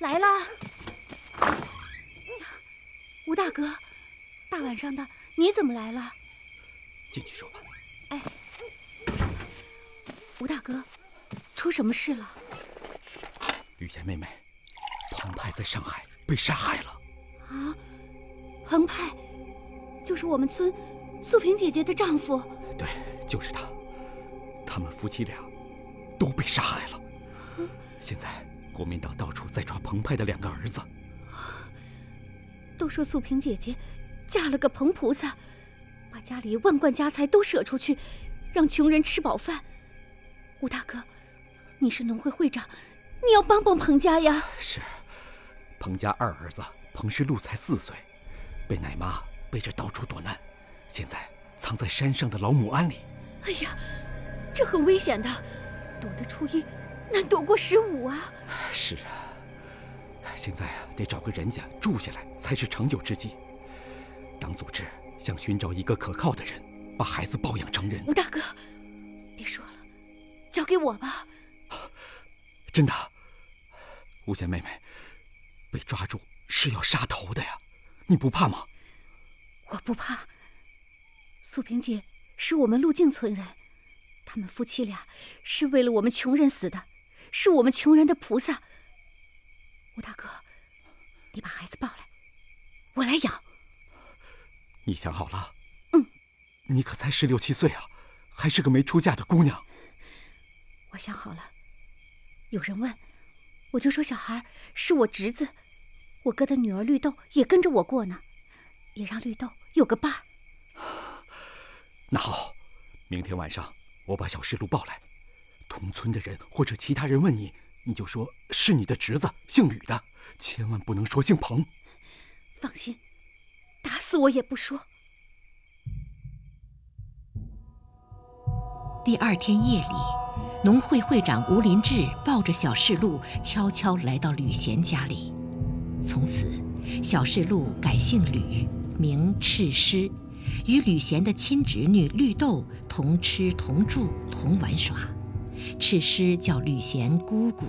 来了。吴大哥，大晚上的你怎么来了？ 进去说吧。 哎，吴大哥，出什么事了？ 吕贤妹妹，彭派在上海被杀害了。 啊，彭派，就是我们村素萍姐姐的丈夫。 对，就是他。他们夫妻俩都被杀害了。现在国民党到处在抓彭派的2个儿子。 都说素萍姐姐嫁了个彭菩萨，把家里万贯家财都舍出去，让穷人吃饱饭。吴大哥，你是农会会长，你要帮帮彭家呀。 是，彭家2儿子彭世禄才4岁，被奶妈背着到处躲难，现在藏在山上的老母庵里。 哎呀，这很危险的，躲得出1难躲过15啊。 是啊，现在得找个人家住下来才是长久之计。党组织想寻找一个可靠的人，把孩子抱养成人。 吴大哥，别说了，交给我吧。 真的，吴贤妹妹被抓住是要杀头的呀，你不怕吗？ 我不怕。素萍姐是我们路径村人，他们夫妻俩是为了我们穷人死的，是我们穷人的菩萨。吴大哥，你把孩子抱来，我来养。 你想好了？ 嗯。 你可才16、17岁啊，还是个没出嫁的姑娘。 我想好了，有人问，我就说小孩是我侄子，我哥的女儿绿豆也跟着我过呢，也让绿豆有个伴儿。 那好，明天晚上我把小世禄抱来，同村的人或者其他人问你，你就说是你的侄子，姓吕的，千万不能说姓彭。 放心，打死我也不说。 第2天夜里，农会会长吴林志抱着小世禄悄悄来到吕贤家里。从此，小世禄改姓吕，名赤师，与吕贤的亲侄女绿豆同吃同住同玩耍。赤师叫吕贤姑姑。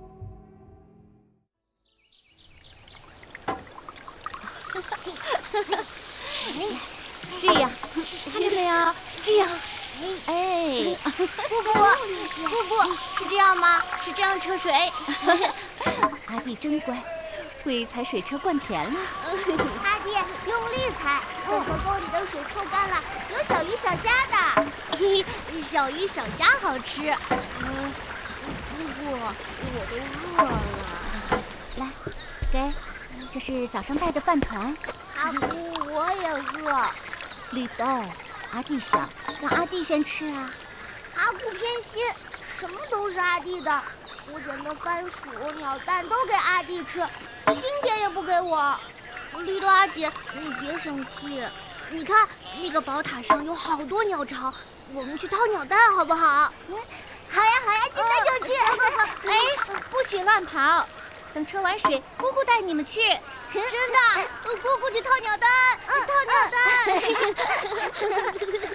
这样，看见没有？这样。哎， 姑姑，是这样吗？是这样撤水？ 阿弟真乖，会踩水车灌田了。 阿弟用力踩，等河沟里的水抽干了，有小鱼小虾的。小鱼小虾好吃。姑姑，我都饿了。 来，给，这是早上带的饭团。 阿姑，我也饿。 绿豆，阿弟小，让阿弟先吃啊。 阿姑偏心，什么都是阿弟的。我捡的番薯、鸟蛋都给阿弟吃，一丁点也不给我。绿豆阿姐，你别生气。你看那个宝塔上有好多鸟巢，我们去掏鸟蛋好不好？好呀，现在就去。 哎，不许乱跑，等抽完水，姑姑带你们去。 真的，姑姑去掏鸟蛋，掏鸟蛋。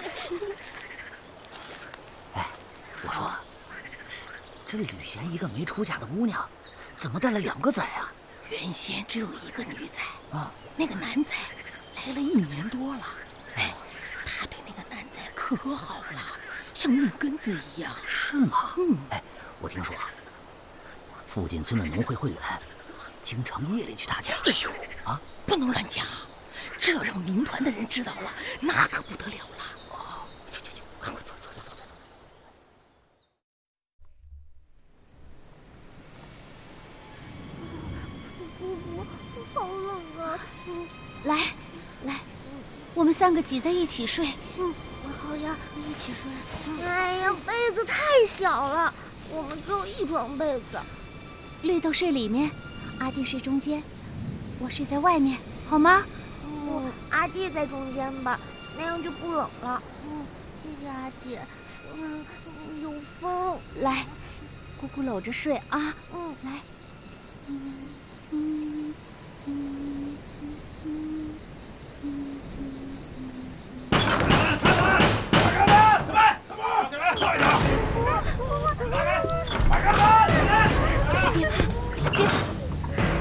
哎，我说，这吕贤一个没出嫁的姑娘，怎么带了2个崽啊？ 原先只有1个女崽啊， 那个男崽来了1年多了。哎，他对那个男崽可好了，像命根子一样。 是吗？哎，我听说啊，附近村的农会会员经常夜里去他家。 哎呦，啊，不能乱讲，这让民团的人知道了，那可不得了了。 哦，去，赶快走。 姑姑，好冷啊！ 来，我们3个挤在一起睡。 好呀，一起睡。哎呀，被子太小了，我们只有1床被子。 绿豆睡里面，阿弟睡中间，我睡在外面，好吗？ 阿弟在中间吧，那样就不冷了。谢谢阿姐。有风。 来，姑姑搂着睡啊。来。别怕，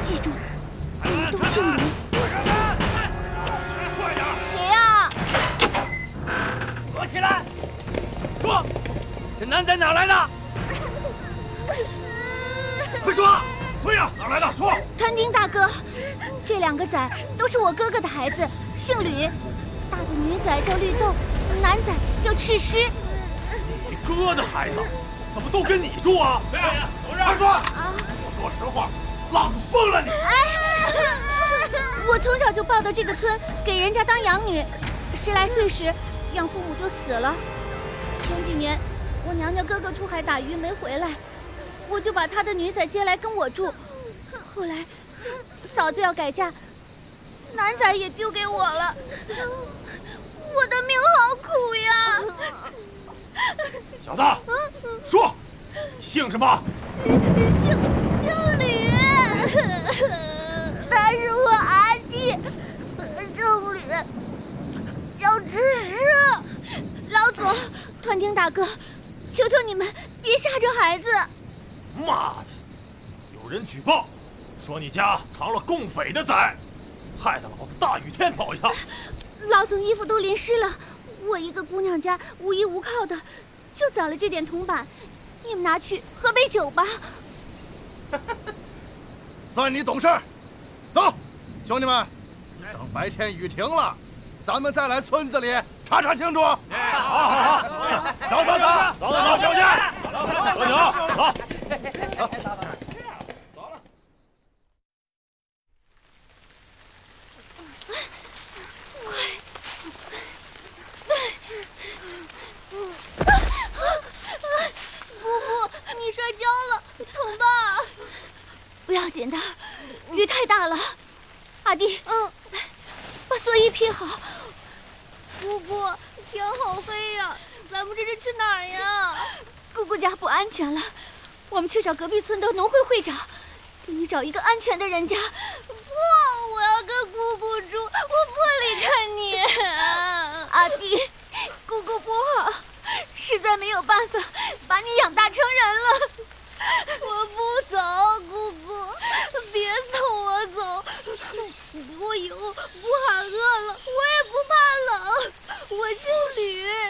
团丁大哥，这2个崽都是我哥哥的孩子，姓吕。大的女崽叫绿豆，男崽叫赤狮。 你哥的孩子怎么都跟你住啊？对呀，快说！我说实话，老子疯了你！ 我从小就抱到这个村，给人家当养女。10来岁时，养父母就死了。前几年，我娘家哥哥出海打鱼没回来，我就把他的女崽接来跟我住。后来，嫂子要改嫁，男崽也丢给我了。我的命好苦呀！ 小子，说，姓什么？ 姓吕，他是我阿弟，姓吕，叫赤狮。 老祖，团丁大哥，求求你们别吓着孩子！ 妈的，有人举报，说你家藏了共匪的崽，害得老子大雨天跑一趟。 老总衣服都淋湿了，我一个姑娘家无依无靠的，就攒了这点铜板，你们拿去喝杯酒吧。 算你懂事。走，兄弟们，等白天雨停了，咱们再来村子里查查清楚。 好，走，兄弟，喝酒，走。 你摔跤了，疼吧？ 不要紧的，雨太大了。阿弟，来，把蓑衣披好。 姑姑，天好黑呀，咱们这是去哪儿呀？ 姑姑家不安全了，我们去找隔壁村的农会会长，给你找一个安全的人家。